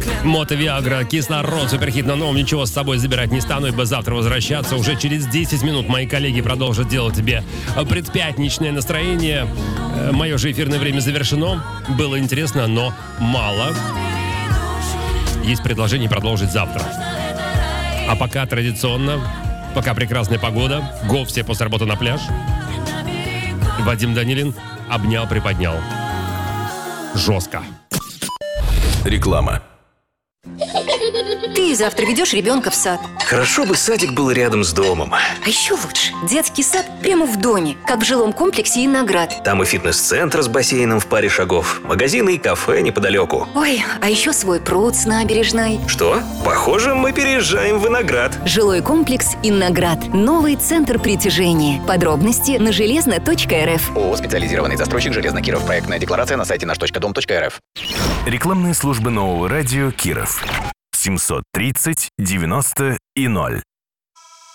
Мото Виагра, кислород, суперхит на новом. Ничего с собой забирать не стану, ибо завтра возвращаться. Уже через 10 минут мои коллеги продолжат делать тебе предпятничное настроение. Мое же эфирное время завершено. Было интересно, но мало. Есть предложение продолжить завтра. А пока традиционно, пока прекрасная погода, го все после работы на пляж. Вадим Данилин обнял, приподнял. Жестко. Реклама. Ты завтра ведешь ребенка в сад. Хорошо бы садик был рядом с домом. А еще лучше. Детский сад прямо в доме, как в жилом комплексе «Иноград». Там и фитнес-центр с бассейном в паре шагов, магазины и кафе неподалеку. Ой, а еще свой пруд с набережной. Что? Похоже, мы переезжаем в Виноград. Жилой комплекс «Иноград». Новый центр притяжения. Подробности на железно.рф. ООО «Специализированный застройщик «Железно Киров». Проектная декларация на сайте наш.дом.рф. Рекламные службы нового радио Киров. 730 90 и 0.